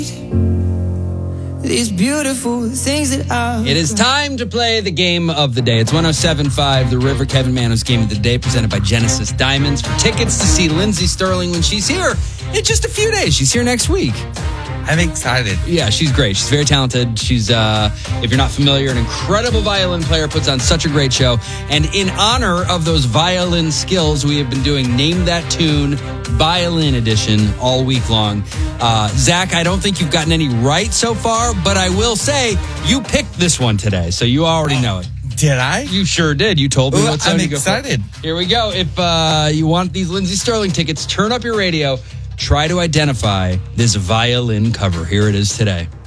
These beautiful things that I... It is time to play the game of the day. It's 107.5, the River Kevin Manos game of the day, presented by Genesis Diamonds. For tickets to see Lindsey Sterling when she's here in just a few days. She's here next week. I'm excited. Yeah, she's great. She's very talented. She's, if you're not familiar, an incredible violin player, puts on such a great show. And in honor of those violin skills, we have been doing Name That Tune Violin Edition all week long. Zach, I don't think you've gotten any right so far, but I will say you picked this one today, so you already know it. Did I? You sure did. You told me what song to go for. I'm excited. Here we go. If you want these Lindsey Sterling tickets, turn up your radio. Try to identify this violin cover. Here it is today.